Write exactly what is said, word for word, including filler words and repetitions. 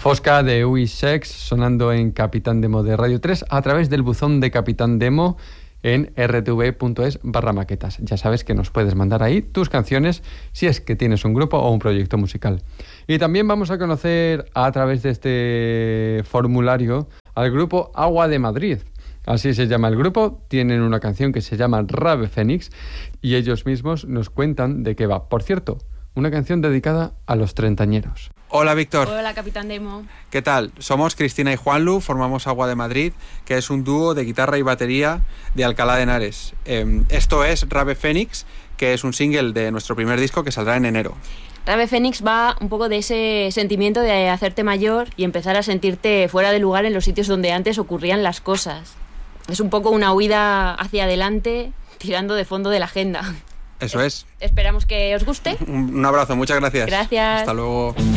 Fosca de Uisex sonando en Capitán Demo de Radio tres a través del buzón de Capitán Demo en r t v punto es barra maquetas. Ya sabes que nos puedes mandar ahí tus canciones si es que tienes un grupo o un proyecto musical. Y también vamos a conocer a través de este formulario al grupo Agua de Madrid. Así se llama el grupo, tienen una canción que se llama Rave Fénix y ellos mismos nos cuentan de qué va. Por cierto, una canción dedicada a los treintañeros. Hola, Víctor. Hola, Capitán Demo. ¿Qué tal? Somos Cristina y Juanlu, formamos Agua de Madrid, que es un dúo de guitarra y batería de Alcalá de Henares. Eh, esto es Rave Fénix, que es un single de nuestro primer disco que saldrá en enero. Rave Fénix va un poco de ese sentimiento de hacerte mayor y empezar a sentirte fuera de lugar en los sitios donde antes ocurrían las cosas. Es un poco una huida hacia adelante, tirando de fondo de la agenda. Eso es. Esperamos que os guste. Un abrazo, muchas gracias. Gracias. Hasta luego.